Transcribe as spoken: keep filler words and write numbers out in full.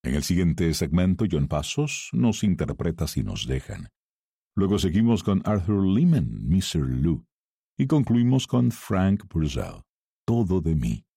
En el siguiente segmento, John Passos nos interpreta Si nos dejan. Luego seguimos con Arthur Lehman, mister Lou. Y concluimos con Frank Purcell, Todo de mí.